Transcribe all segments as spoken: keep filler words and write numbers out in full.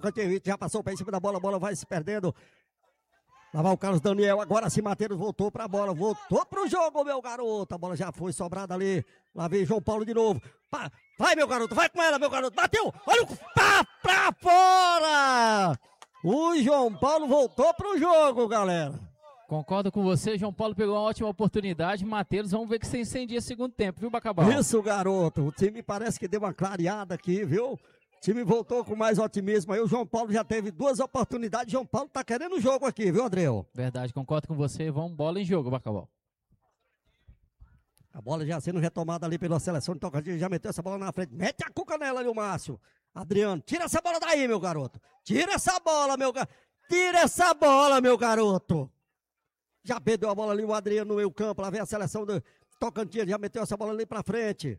Tocantins, já passou para em cima da bola, a bola vai se perdendo. Lá vai o Carlos Daniel, agora sim, Matheus voltou pra bola, voltou pro jogo, meu garoto. A bola já foi sobrada ali. Lá vem João Paulo de novo. Pá, vai, meu garoto, vai com ela, meu garoto. Bateu, olha o pá pra fora. O João Paulo voltou pro jogo, galera. Concordo com você, João Paulo pegou uma ótima oportunidade. Matheus, vamos ver que você incendia segundo tempo, viu, Bacabal? Isso, garoto. O time parece que deu uma clareada aqui, viu? O time voltou com mais otimismo aí. O João Paulo já teve duas oportunidades. João Paulo tá querendo o jogo aqui, viu, Adriel? Verdade, concordo com você. Vamos bola em jogo, Bacabal. A bola já sendo retomada ali pela seleção de Tocantins. Já meteu essa bola na frente. Mete a cuca nela ali, o Márcio. Adriano, tira essa bola daí, meu garoto. Tira essa bola, meu garoto. Tira essa bola, meu garoto. Já perdeu a bola ali, o Adriano no meio campo. Lá vem a seleção do Tocantins. Já meteu essa bola ali pra frente.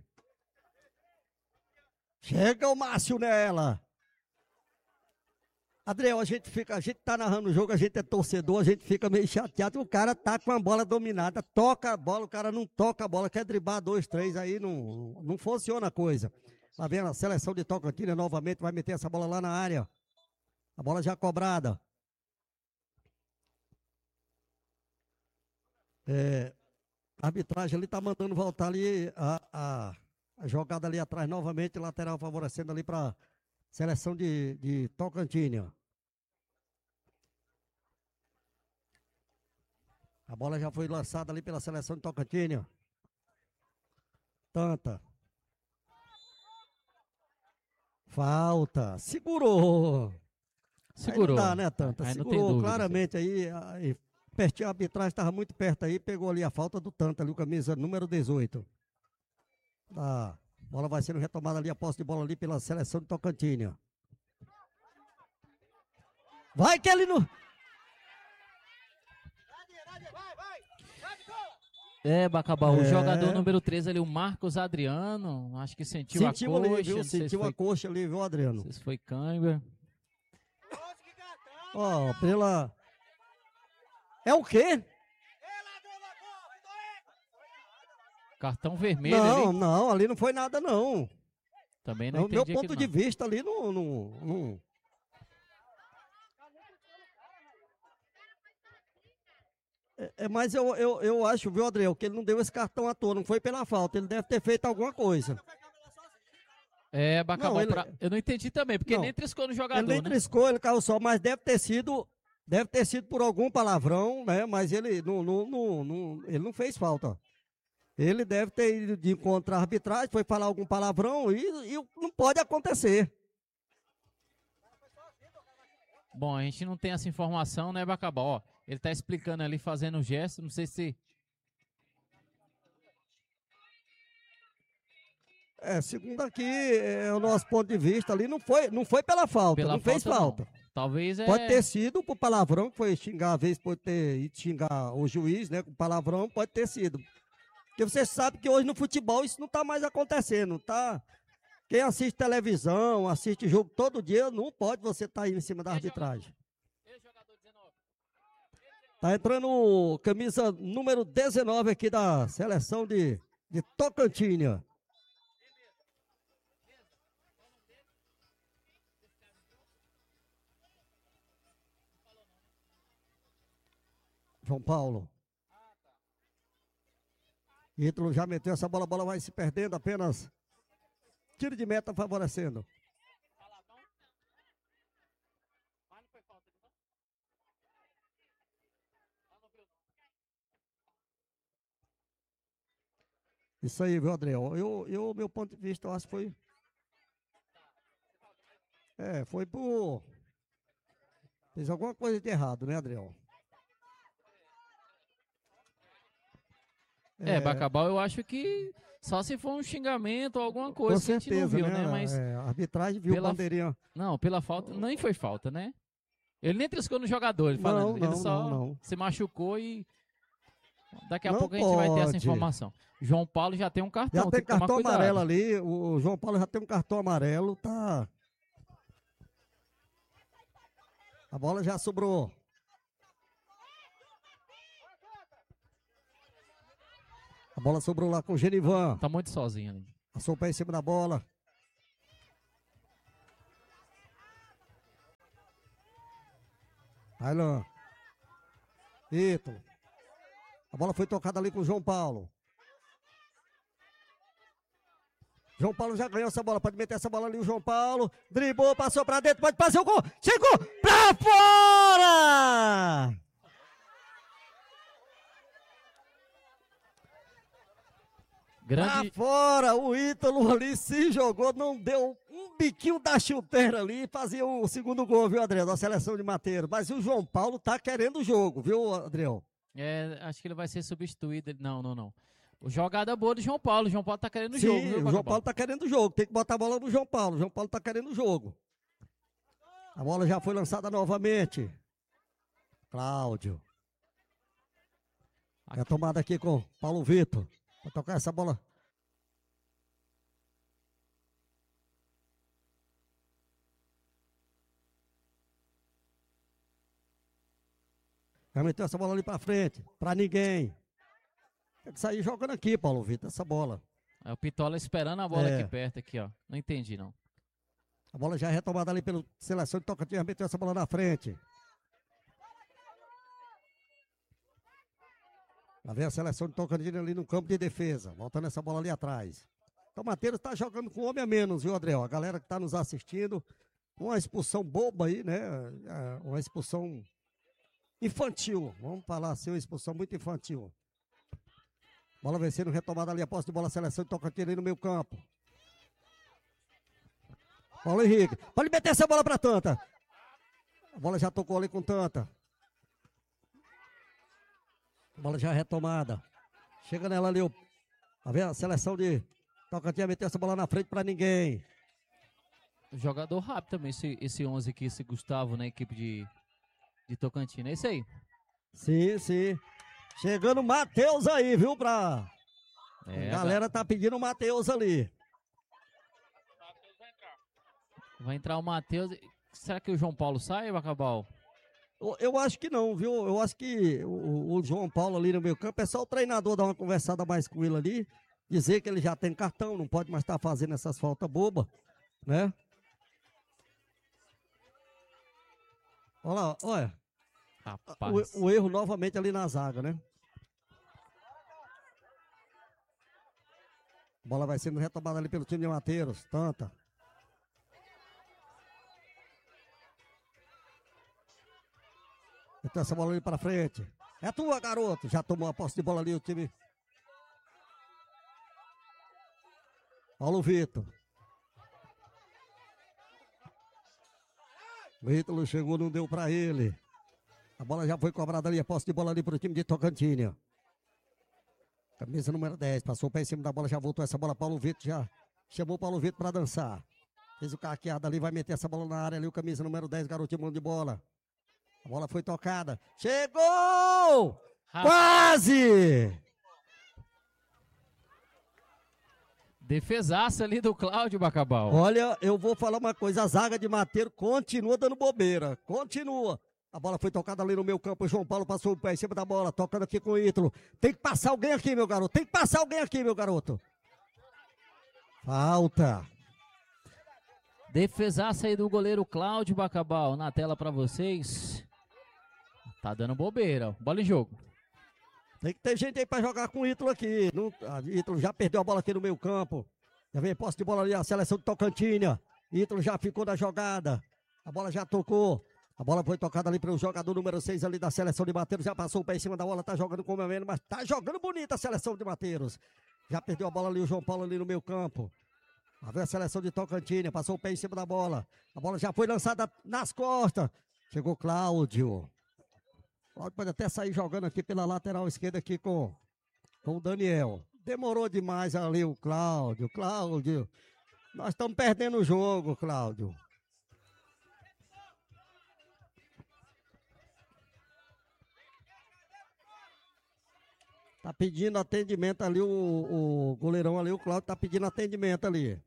Chega o Márcio nela. Adriel, a gente fica, a gente tá narrando o jogo, a gente é torcedor, a gente fica meio chateado. O cara tá com a bola dominada, toca a bola, o cara não toca a bola, quer driblar dois, três, aí não, não funciona a coisa. Lá vem a seleção de Tocantins novamente, vai meter essa bola lá na área. A bola já cobrada. É, a arbitragem ali tá mandando voltar ali a, a, a jogada ali atrás novamente, lateral favorecendo ali para seleção de, de Tocantins. A bola já foi lançada ali pela seleção de Tocantins. Tanta. Falta. Segurou. Segurou. Aí não dá, né, Tanta? Aí Segurou claramente aí. aí pertinho, a arbitragem estava muito perto aí. Pegou ali a falta do Tanta, ali, o camisa número dezoito. A bola vai sendo retomada ali, a posse de bola ali pela seleção de Tocantins. Vai que ele não... É, Bacabal, É. o jogador número treze ali, o Marcos Adriano, acho que sentiu, Sentiu a coxa. ali, viu? não sei se Sentiu foi- a coxa ali, viu, Adriano? Não sei se foi cãibra. Ó, pela... É o quê? Cartão vermelho Não, ali. não, ali não foi nada, não. Também não No meu entendi ponto aquilo, de não. vista ali, não... não, não... É, é, mas eu, eu, eu acho, viu, Adriel, que ele não deu esse cartão à toa, não foi pela falta, ele deve ter feito alguma coisa. É, Bacabal, Não, ele- pra- eu não entendi também, porque Não. nem triscou no Ele jogador, nem né? triscou, ele caiu só, mas deve ter sido, deve ter sido por algum palavrão, né? Mas ele não, não, não, não- ele não fez falta. Ele deve ter ido de encontrar a arbitragem, foi falar algum palavrão e, e não pode acontecer. Bom, a gente não tem essa informação, né, Bacabal? Ó, ele tá explicando ali, fazendo o gesto, não sei se... É, segundo aqui, é, o nosso ponto de vista ali, não foi, não foi pela falta, Pela não fez falta, falta. não. Talvez é... Pode ter sido por palavrão, que foi xingar, às vezes pode ter ido xingar o juiz, né? Com palavrão, pode ter sido. Porque você sabe que hoje no futebol isso não tá mais acontecendo, tá? Quem assiste televisão, assiste jogo todo dia, não pode você estar tá aí em cima da arbitragem. Tá entrando o camisa número dezenove aqui da seleção de, de Tocantins. João Paulo. Ítalo já meteu essa bola, a bola vai se perdendo apenas. Tiro de meta favorecendo. Isso aí, viu, Adriel? Eu, eu, meu ponto de vista, eu acho que foi. É, foi por. Fez alguma coisa de errado, né, Adriel? É, Bacabal, eu acho que só se for um xingamento ou alguma coisa Com que a gente não certeza, viu, né? né? Mas É, a arbitragem viu pela- bandeirinha. não, pela falta, nem foi falta, né? Ele nem triscou no jogador, ele falando. Não, não, ele só não, não. se machucou e daqui a Não pouco a gente vai ter essa pode. informação. João Paulo já tem um cartão, Já tem tem que tomar cartão cuidado. amarelo ali. O João Paulo já tem um cartão amarelo, tá? A bola já sobrou. A bola sobrou lá com o Genivan. Tá muito sozinho ali. Passou o pé em cima da bola. Railan. Ítalo. A bola foi tocada ali com o João Paulo. João Paulo já ganhou essa bola, pode meter essa bola ali o João Paulo. Driblou, passou pra dentro, pode fazer o gol. Chegou pra fora! Grande... Pra fora, o Ítalo ali se jogou, não deu um biquinho da chuteira ali e fazia o segundo gol, viu, Adriel, da seleção de Mateiro. Mas o João Paulo tá querendo o jogo, viu, Adriel? É, acho que ele vai ser substituído. Não, não, não. O jogada boa do João Paulo. O João Paulo tá querendo o Sim, jogo, viu, o João Paulo tá querendo o jogo. Tem que botar a bola no João Paulo. O João Paulo tá querendo o jogo. A bola já foi lançada novamente. Cláudio. É a tomada aqui com Paulo Vitor. Vai tocar essa bola. Já meteu essa bola ali pra frente. Pra ninguém. Tem que sair jogando aqui, Paulo Vitor, essa bola. É o Pitola esperando a bola É. aqui perto, aqui, ó. Não entendi, não. A bola já é retomada ali pela seleção de Tocantins. Meteu essa bola na frente. Lá vem a seleção de Tocantins ali no campo de defesa. Voltando essa bola ali atrás. Então o Mateiro está jogando com um homem a menos, viu, Adriel? A galera que está nos assistindo. Uma expulsão boba aí, né? É, uma expulsão infantil. Vamos falar assim, uma expulsão muito infantil. Bola vencendo, retomada ali a posse de bola. A seleção de Tocantins ali no meio campo. Paulo Henrique. Pode meter essa bola para Tanta. A bola já tocou ali com Tanta. A bola já é retomada. Chega nela ali. Tá vendo? A seleção de Tocantins meteu essa bola na frente para ninguém. Jogador rápido também, esse, esse onze aqui, esse Gustavo, na equipe de, de Tocantins. É isso aí. Sim, sim. Chegando o Matheus aí, viu? Pra... É, a galera tá pedindo o Matheus ali. vai entrar o Matheus. Será que o João Paulo sai, Bacabal? Eu, eu acho que não, viu? Eu acho que o, o João Paulo ali no meio campo é só o treinador dar uma conversada mais com ele ali. Dizer que ele já tem cartão, não pode mais estar fazendo essas faltas bobas, né? Olha lá, olha. Rapaz. O, o erro novamente ali na zaga, né? A bola vai sendo retomada ali pelo time de Mateiros. Tanta. Então essa bola ali para frente. É tua, garoto. Já tomou a posse de bola ali o time. Paulo Vitor. O Ítalo chegou, não deu para ele. A bola já foi cobrada ali, a posse de bola ali para o time de Tocantins. Camisa número dez, passou o pé em cima da bola, já voltou essa bola. Paulo Vitor já chamou o Paulo Vitor para dançar. Fez o carqueado ali, vai meter essa bola na área ali, o camisa número dez, garotinho mão de bola. A bola foi tocada. Chegou! Rapaz. Quase! Defesaça ali do Cláudio, Bacabal. Olha, eu vou falar uma coisa, a zaga de Mateiro continua dando bobeira, continua. A bola foi tocada ali no meu campo, o João Paulo passou o pé em cima da bola, tocando aqui com o Ítalo. Tem que passar alguém aqui, meu garoto, tem que passar alguém aqui, meu garoto. Falta. Defesaça aí do goleiro Cláudio, Bacabal, na tela pra vocês. Tá dando bobeira, ó. Bola em jogo. Tem que ter gente aí pra jogar com o Ítalo aqui. Não, a Ítalo já perdeu a bola aqui no meio campo. Já vem posse de bola ali, a seleção de Tocantins. Ítalo já ficou na jogada. A bola já tocou. A bola foi tocada ali para o jogador número seis ali da seleção de Mateiros. Já passou o pé em cima da bola, tá jogando com o menos, mas tá jogando bonita a seleção de Mateiros. Já perdeu a bola ali o João Paulo ali no meio campo. A ver a seleção de Tocantins, passou o pé em cima da bola. A bola já foi lançada nas costas. Chegou Cláudio. Cláudio pode até sair jogando aqui pela lateral esquerda aqui com, com o Daniel. Demorou demais ali o Cláudio. Cláudio, nós estamos perdendo o jogo, Cláudio. Tá pedindo atendimento ali, o, o goleirão ali, o Cláudio tá pedindo atendimento ali.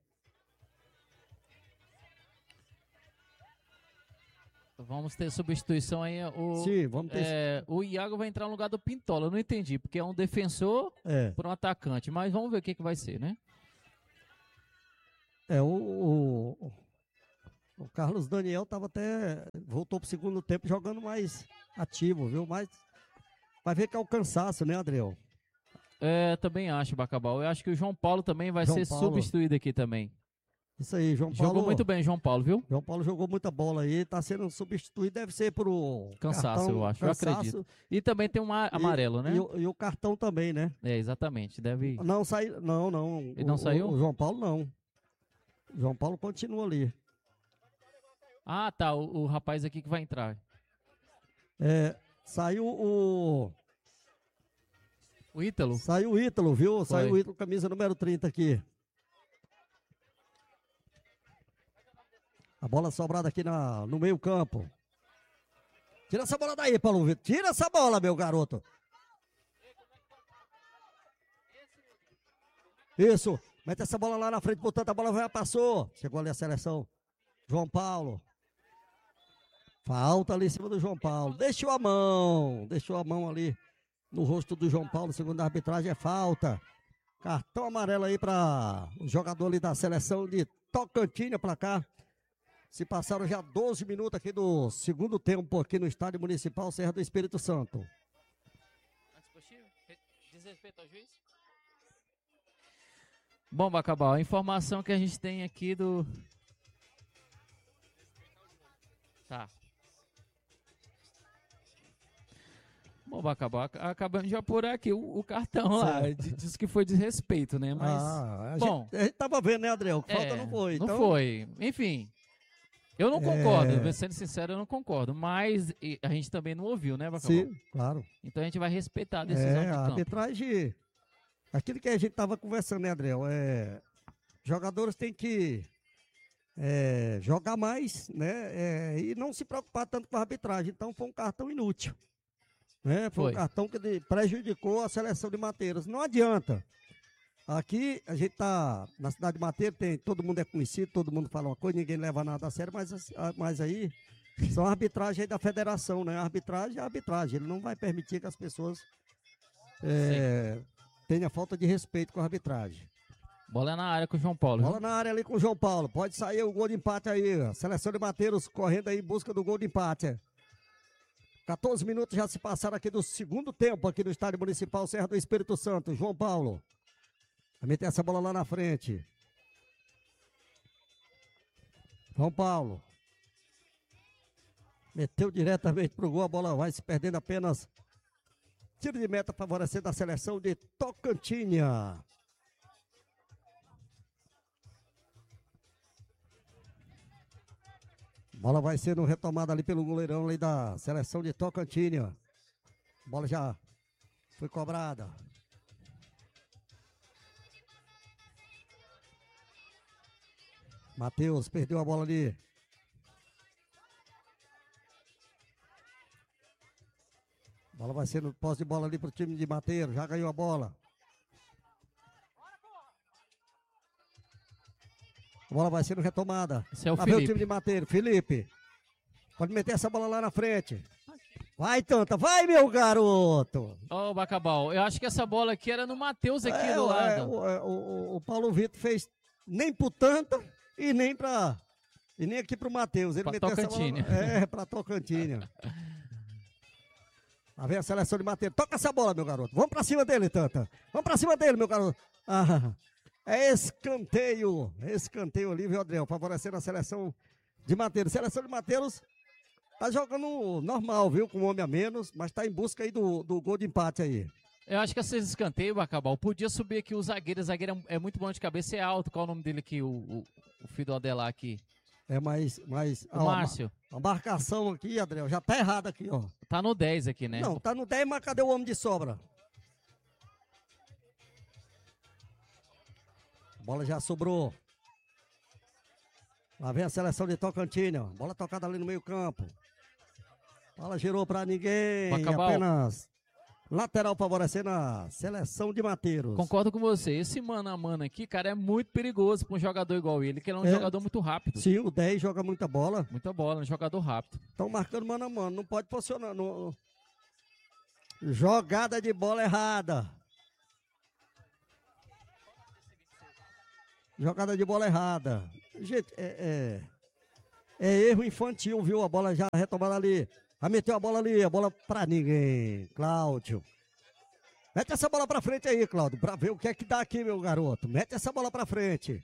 Vamos ter substituição aí. O, Sim, vamos ter. é, o Iago vai entrar no lugar do Pintola. Eu não entendi, porque é um defensor É, por um atacante. Mas vamos ver o que, que vai ser, né? é o, o, O Carlos Daniel tava até. Voltou pro segundo tempo jogando mais ativo, viu? Mas vai ver que é o cansaço, né, Adriel? É, também acho, Bacabal. Eu acho que o João Paulo também vai João ser Paulo. substituído aqui também. Isso aí, João Paulo. Jogou muito bem, João Paulo, viu? João Paulo jogou muita bola aí, tá sendo substituído, deve ser pro Cansaço, cartão, eu acho, cansaço, eu acredito. E também tem um a- amarelo, né? E, o- e o cartão também, né? É, exatamente. Deve. Não, saiu, não, não. Ele não o, saiu? O, o João Paulo não. O João Paulo continua ali. Ah, tá. O, o rapaz aqui que vai entrar. É, saiu o. O Ítalo. Saiu o Ítalo, viu? Foi. Saiu o Ítalo, camisa número trinta aqui. A bola sobrada aqui na, no meio campo. Tira essa bola daí, Paulo Vitor. Tira essa bola, meu garoto. Isso. Mete essa bola lá na frente, portanto a bola já passou. Chegou ali a seleção. João Paulo. Falta ali em cima do João Paulo. Deixou a mão. Deixou a mão ali no rosto do João Paulo. Segundo a arbitragem, é falta. Cartão amarelo aí para o jogador ali da seleção de Tocantins para cá. Se passaram já doze minutos aqui do segundo tempo aqui no Estádio Municipal Serra do Espírito Santo. Desrespeito ao juiz? Bom, Bacabal, a informação que a gente tem aqui do... Tá. Bom, Bacabal, ac- acabamos de apurar aqui o, o cartão lá. Certo. D- Diz que foi desrespeito, né? Mas... Ah, a, bom, gente, a gente tava vendo, né, Adriel? Que falta é, não foi. Não Então, foi. Enfim, eu não concordo. É. Sendo sincero, eu não concordo. Mas e, a gente também não ouviu, né, Bacabal? sim, claro. Então a gente vai respeitar a decisão É, de a campo. arbitragem. Aquilo que a gente tava conversando, né, Adriel? É, jogadores têm que é, jogar mais, né? É, e não se preocupar tanto com a arbitragem. Então foi um cartão inútil. Né? Foi, Foi. um cartão que de- prejudicou a seleção de Mateiros. Não adianta. Aqui a gente tá na cidade de Mateiro, tem, todo mundo é conhecido, todo mundo fala uma coisa, ninguém leva nada a sério, mas, as- a- mas aí são arbitragem aí da federação, né? A arbitragem é a arbitragem. Ele não vai permitir que as pessoas é, tenham falta de respeito com a arbitragem. Bola é na área com o João Paulo. Bola viu? na área ali com o João Paulo. Pode sair o gol de empate aí. A seleção de Mateiros correndo aí em busca do gol de empate. quatorze minutos já se passaram aqui do segundo tempo aqui no Estádio Municipal Serra do Espírito Santo. João Paulo. Vai meter essa bola lá na frente. João Paulo. Meteu diretamente pro gol. A bola vai se perdendo apenas. Tiro de meta favorecendo a seleção de Tocantinha. Bola vai sendo retomada ali pelo goleirão ali da seleção de Tocantinha. Bola já foi cobrada. Matheus perdeu a bola ali. Bola vai sendo posse de bola ali pro time de Mateiro. Já ganhou a bola. A bola vai sendo retomada. Esse é o Lá vem o Felipe. time de Mateiro. Felipe. Pode meter essa bola lá na frente. Vai, Tanta. Vai, meu garoto. Ô, Bacabal, eu acho que essa bola aqui era no Matheus aqui É, do o- é, lado. o, é, o- o Paulo Vitor fez nem pro Tanta e nem pra. E nem aqui pro Matheus. Ele Pra meteu essa Tocantinha. bola. É, pra Tocantinha. Lá vem a seleção de Mateiro. Toca essa bola, meu garoto. Vamos pra cima dele, Tanta. Vamos pra cima dele, meu garoto. Ah, é escanteio. Escanteio ali, viu, Adriel? Favorecendo a seleção de Mateiros. Seleção de Mateiros tá jogando normal, viu? Com um homem a menos, mas tá em busca aí do, do gol de empate aí. Eu acho que esses escanteios, Bacabal, podia subir aqui o zagueiro. O zagueiro é é muito bom de cabeça, é alto. Qual é o nome dele aqui? O, o, o filho do Adelar aqui. É mais. mais O ó, Márcio. A marcação aqui, Adriel, já tá errada aqui, ó. Tá no dez aqui, né? Não, tá no dez, mas cadê o homem de sobra? A bola já sobrou. Lá vem a seleção de Tocantina. Bola tocada ali no meio campo. Bola girou pra ninguém. Bacabal. Apenas lateral favorecendo a seleção de Mateiros. Concordo com você. Esse mano a mano aqui, cara, é muito perigoso pra um jogador igual ele, que ele é um É. jogador muito rápido. Sim, o dez joga muita bola. Muita bola, um jogador rápido. Estão marcando mano a mano. Não pode posicionar. não- Jogada de bola errada. Jogada de bola errada. Gente, é, É erro infantil, viu? A bola já retomada ali. Já meteu a bola ali, a bola pra ninguém. Cláudio. Mete essa bola pra frente aí, Cláudio, pra ver o que é que dá aqui, meu garoto. Mete essa bola pra frente.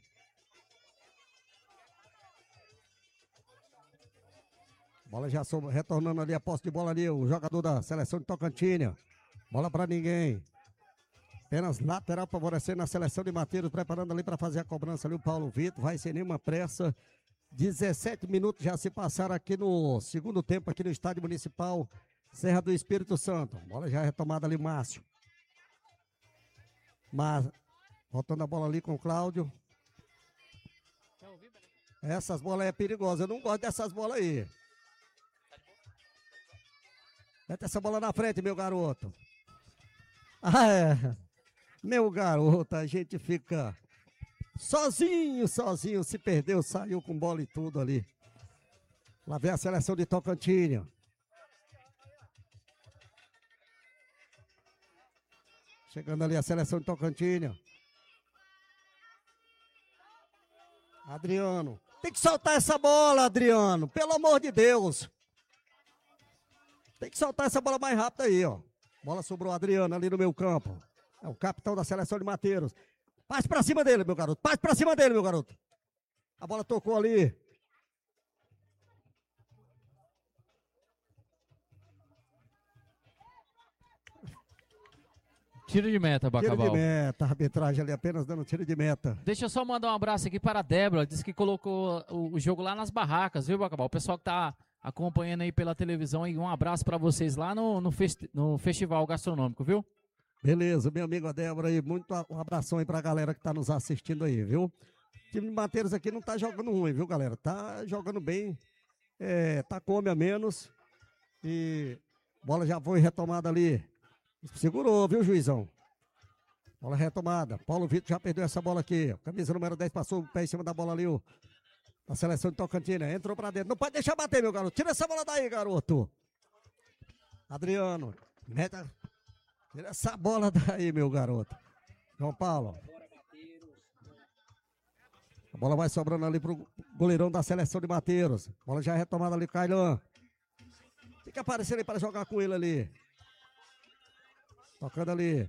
Bola já sob, retornando ali a posse de bola ali, o jogador da seleção de Tocantins. Bola pra ninguém. Apenas lateral favorecendo a seleção de Mateiros, preparando ali para fazer a cobrança ali o Paulo Vitor. Vai sem nenhuma pressa. dezessete minutos já se passaram aqui no segundo tempo, aqui no Estádio Municipal Serra do Espírito Santo. Bola já retomada ali, Márcio. Mas, voltando a bola ali com o Cláudio. Essas bolas é perigosas, eu não gosto dessas bolas aí. Mete essa bola na frente, meu garoto. Ah, é. Meu garoto, a gente fica sozinho, sozinho. Se perdeu, saiu com bola e tudo ali. Lá vem a seleção de Tocantins. Chegando ali a seleção de Tocantins. Adriano. Tem que soltar essa bola, Adriano. Pelo amor de Deus. Tem que soltar essa bola mais rápido aí, ó. Bola sobrou Adriano ali no meu campo. É o capitão da seleção de Mateiros. Passe pra cima dele, meu garoto. Passe pra cima dele, meu garoto. A bola tocou ali. Tiro de meta, Bacabal. Tiro de meta. A arbitragem ali apenas dando tiro de meta. Deixa eu só mandar um abraço aqui para a Débora. Disse que colocou o, o jogo lá nas barracas, viu, Bacabal? O pessoal que tá acompanhando aí pela televisão. E um abraço para vocês lá no, no, festi no Festival Gastronômico, viu? Beleza, meu amigo Débora aí. Muito um abração aí pra galera que tá nos assistindo aí, viu? O time de Mateiros aqui não tá jogando ruim, viu, galera? Tá jogando bem. É, tá come a menos. E bola já foi retomada ali. Segurou, viu, juizão? Bola retomada. Paulo Vitor já perdeu essa bola aqui. Camisa número dez passou o pé em cima da bola ali. O, a seleção de Tocantins. Entrou pra dentro. Não pode deixar bater, meu garoto. Tira essa bola daí, garoto. Adriano. Meta. Tira essa bola daí, meu garoto. João Paulo. A bola vai sobrando ali pro goleirão da seleção de Mateiros. Bola já retomada ali, Cailan. Fica aparecendo aí para jogar com ele ali. Tocando ali.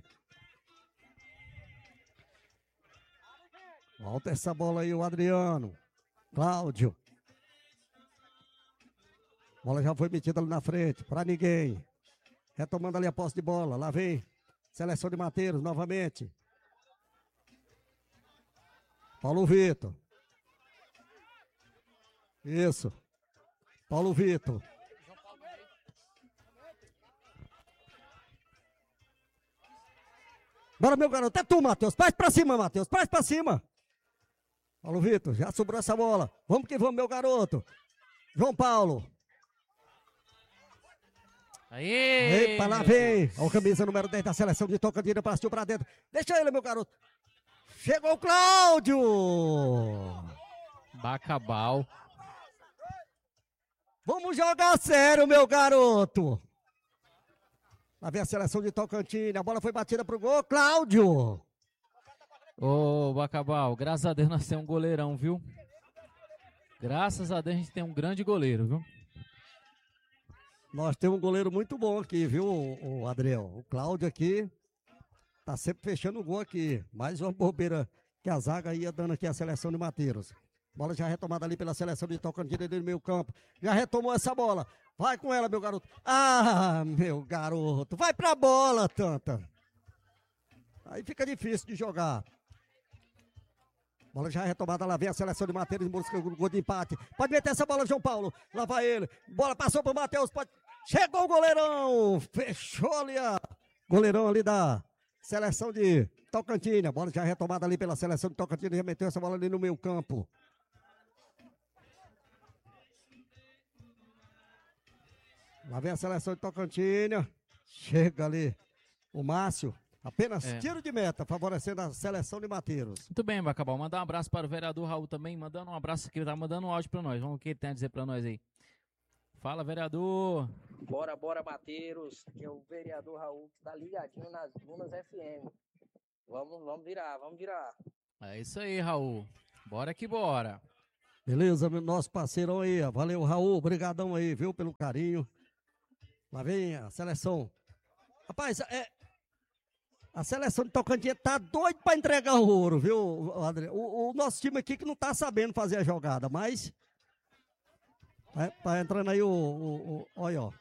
Volta essa bola aí, o Adriano. Cláudio. Bola já foi metida ali na frente, para ninguém. Retomando ali a posse de bola. Lá vem. Seleção de Mateiros novamente. Paulo Vitor. Isso. Paulo Vitor. Bora, meu garoto. É tu, Matheus. Faz pra cima, Matheus. Faz pra cima. Paulo Vitor, já sobrou essa bola. Vamos que vamos, meu garoto. João Paulo. Aê! Epa, lá vem. Olha o camisa número dez da seleção de Tocantins. Partiu pra dentro. Deixa ele, meu garoto. Chegou o Cláudio. Bacabal. Vamos jogar sério, meu garoto. Lá vem a seleção de Tocantins. A bola foi batida pro gol. Cláudio. Ô, Bacabal, graças a Deus nós temos um goleirão, viu? Graças a Deus a gente tem um grande goleiro, viu? Nós temos um goleiro muito bom aqui, viu, o, o Adriel? O Cláudio aqui tá sempre fechando o gol aqui. Mais uma bobeira que a zaga ia dando aqui a seleção de Mateiros. Bola já retomada ali pela seleção de Tocantins no meio campo. Já retomou essa bola. Vai com ela, meu garoto. Ah, meu garoto. Vai pra bola, Tanta. Aí fica difícil de jogar. Bola já retomada, lá vem a seleção de Mateiros em busca do gol de empate. Pode meter essa bola, João Paulo. Lá vai ele. Bola passou pro Matheus. Pode... Chegou o goleirão. Fechou ali a... Goleirão ali da seleção de Tocantins. A bola já retomada ali pela seleção de Tocantins. Já meteu essa bola ali no meio campo. Lá vem a seleção de Tocantins. Chega ali o Márcio. Apenas é. Tiro de meta, favorecendo a seleção de Mateiros. Muito bem, Bacabal. Mandar um abraço para o vereador Raul também. Mandando um abraço aqui. Ele tá mandando um áudio para nós. Vamos ver o que ele tem a dizer para nós aí. Fala, vereador. Bora, bora, Mateiros. Aqui é o vereador Raul, que tá ligadinho nas Dunas F M. Vamos, vamos virar, vamos virar. É isso aí, Raul. Bora que bora. Beleza, meu nosso parceirão aí, ó. Valeu, Raul, obrigadão aí, viu, pelo carinho. Lá vem a seleção. Rapaz, é, a seleção de Tocantins tá doido pra entregar o ouro, viu, André? O, o nosso time aqui que não tá sabendo fazer a jogada, mas tá, tá entrando aí o, o, o olha, ó.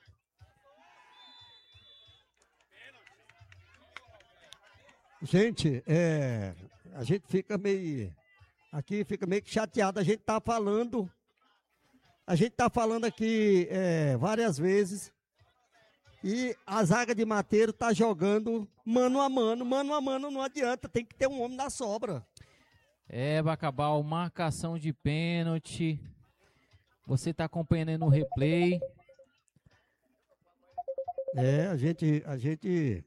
Gente, é, a gente fica meio, aqui fica meio que chateado, a gente tá falando, a gente tá falando aqui é, várias vezes, e a zaga de Mateiro tá jogando mano a mano, mano a mano não adianta, tem que ter um homem na sobra. É, Bacabal, marcação de pênalti, você tá acompanhando aí no replay. É, a gente, a gente...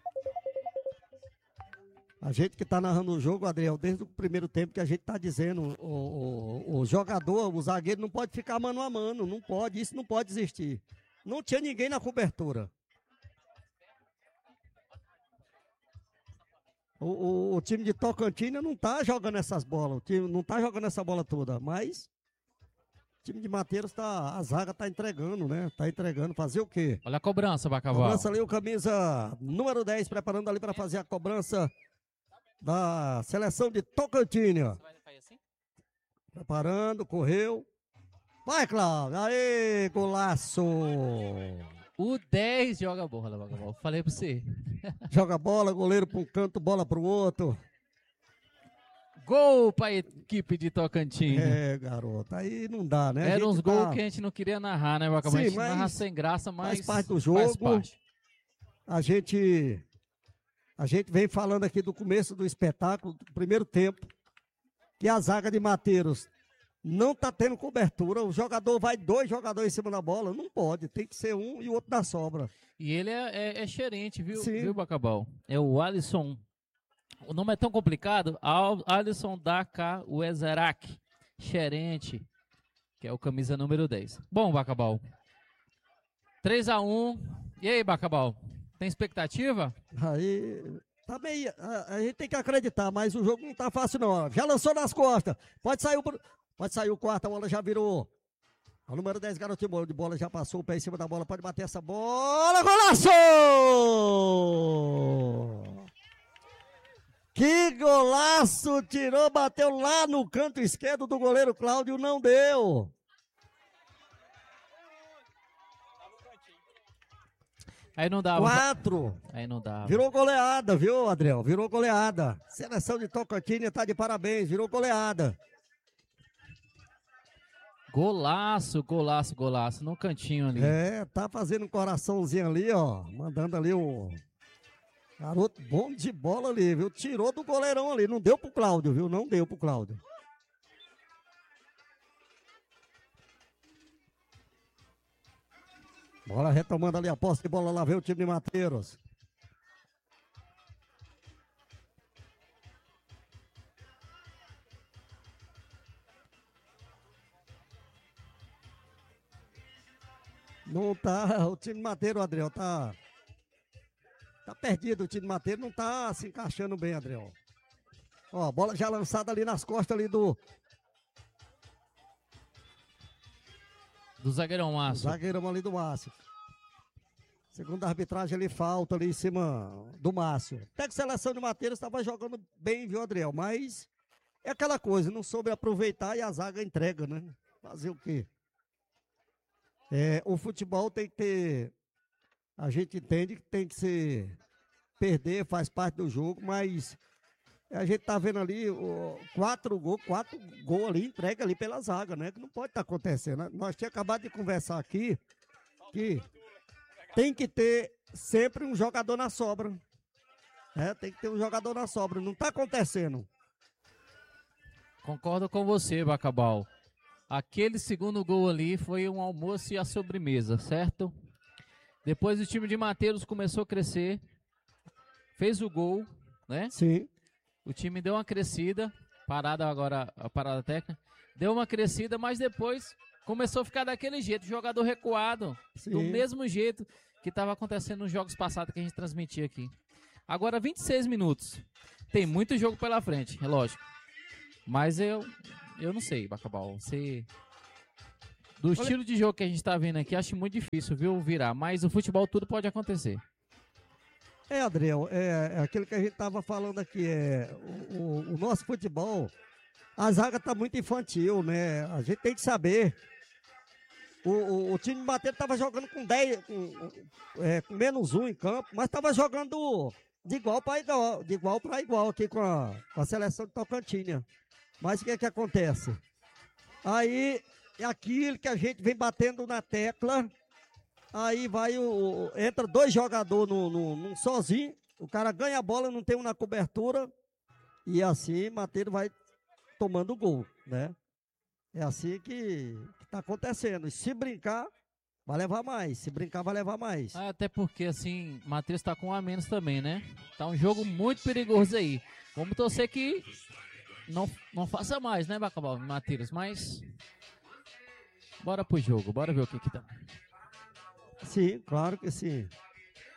A gente que está narrando o jogo, Adriel, desde o primeiro tempo que a gente está dizendo, o, o, o jogador, o zagueiro não pode ficar mano a mano, não pode, isso não pode existir. Não tinha ninguém na cobertura. O, o, o time de Tocantins não está jogando essas bolas, o time não está jogando essa bola toda, mas o time de Mateiros, tá, a zaga está entregando, né? Está entregando, fazer o quê? Olha a cobrança, Bacabal. Cobrança ali, o camisa número dez, preparando ali para fazer a cobrança da seleção de Tocantins. Preparando, correu. Vai, Cláudio. Aê, golaço. O dez joga bola, Bacabal. Falei pra você. Joga bola, goleiro para um canto, bola para o outro. Gol pra equipe de Tocantins. É, garoto. Aí não dá, né? Era uns tá... gols que a gente não queria narrar, né, Bacabal? Sim, a gente mas narra sem graça, mas faz parte do jogo. Faz parte. A gente... A gente vem falando aqui do começo do espetáculo, do primeiro tempo, que a zaga de Mateiros não tá tendo cobertura. O jogador vai dois jogadores em cima da bola. Não pode, tem que ser um e o outro na sobra. E ele é, é, é xerente, viu, Sim. viu, Bacabal? É o Alisson. O nome é tão complicado. Al- Alisson Daka Wezerak. Xerente, que é o camisa número dez. Bom, Bacabal. três a um. E aí, Bacabal? Tem expectativa? Aí, tá meio, a, a gente tem que acreditar, mas o jogo não tá fácil não. Ó. Já lançou nas costas. Pode sair o, pode sair o quarto, a bola já virou. O número dez, garotinho de bola, já passou o pé em cima da bola, pode bater essa bola. Golaço! Que golaço! Tirou, bateu lá no canto esquerdo do goleiro Cláudio, não deu. Aí não dava. Quatro. Aí não dava. Virou goleada, viu, Adriel? Virou goleada. Seleção de Tocantins tá de parabéns, virou goleada. Golaço, golaço, golaço. No cantinho ali. É, tá fazendo um coraçãozinho ali, ó. Mandando ali o garoto bom de bola ali, viu? Tirou do goleirão ali. Não deu pro Cláudio, viu? Não deu pro Cláudio. Bola retomando ali a posse de bola. Lá vem o time de Mateiros. Não tá, o time de Mateiro, Adriel, tá tá perdido, o time de Mateiro não tá se encaixando bem, Adriel. Ó, a bola já lançada ali nas costas ali do Do zagueirão Márcio. zagueirão ali do Márcio. Segundo a arbitragem ali, falta ali em cima do Márcio. Até que a seleção de Mateiros estava jogando bem, viu, Adriel? Mas é aquela coisa, não soube aproveitar e a zaga entrega, né? Fazer o quê? É, o futebol tem que ter, a gente entende que tem que ser, perder faz parte do jogo, mas a gente tá vendo ali o, quatro gols, quatro gols ali, entrega ali pela zaga, né? Que não pode estar tá acontecendo, né? Nós tínhamos acabado de conversar aqui que tem que ter sempre um jogador na sobra. É, tem que ter um jogador na sobra, não tá acontecendo. Concordo com você, Bacabal. Aquele segundo gol ali foi um almoço e a sobremesa, certo? Depois o time de Mateiros começou a crescer, fez o gol, né? Sim. O time deu uma crescida, parada agora, a parada técnica, deu uma crescida, mas depois começou a ficar daquele jeito, jogador recuado, Sim. do mesmo jeito que estava acontecendo nos jogos passados que a gente transmitia aqui. Agora vinte e seis minutos, tem muito jogo pela frente, é lógico. Mas eu, eu não sei, Bacabal. Você... Do Olha... estilo de jogo que a gente tá vendo aqui, acho muito difícil, viu, virar. Mas o futebol tudo pode acontecer. É, Adriel, é, é aquilo que a gente tava falando aqui. É, o, o, o nosso futebol, a zaga tá muito infantil, né? A gente tem que saber. O, o, o time de Matheus tava jogando com dez, com, é, com menos um em campo, mas tava jogando de igual para igual, de igual para igual aqui com a, com a seleção de Tocantina. Mas o que é que acontece? Aí é aquilo que a gente vem batendo na tecla. Aí vai o. Entra dois jogadores no, no, num sozinho. O cara ganha a bola, não tem um na cobertura. E assim, Matheus vai tomando gol, né? É assim que, que tá acontecendo. E se brincar, vai levar mais. Se brincar, vai levar mais. Ah, até porque, assim, Matheus tá com um a menos também, né? Tá um jogo muito perigoso aí. Vamos torcer que não, não faça mais, né, Bacabal, Matheus? Mas bora pro jogo, bora ver o que que dá. Sim, claro que sim.